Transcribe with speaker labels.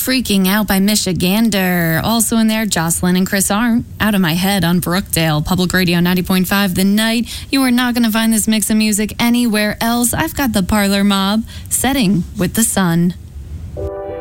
Speaker 1: Freaking Out by Michigander. Also in there, Jocelyn and Chris Arndt, Out of My Head on Brookdale. Public Radio 90.5 The Night. You are not going to find this mix of music anywhere else. I've got the Parlor Mob, Setting with the Sun.